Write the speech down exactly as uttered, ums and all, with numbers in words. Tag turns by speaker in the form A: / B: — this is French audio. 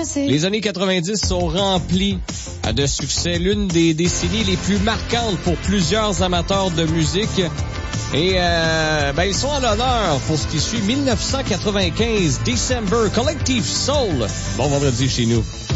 A: passé.
B: Les années quatre-vingt-dix sont remplies de succès, l'une des décennies les plus marquantes pour plusieurs amateurs de musique. Et euh, ben ils sont à l'honneur pour ce qui suit. Mille neuf cent quatre-vingt-quinze, December, Collective Soul. Bon vendredi chez nous.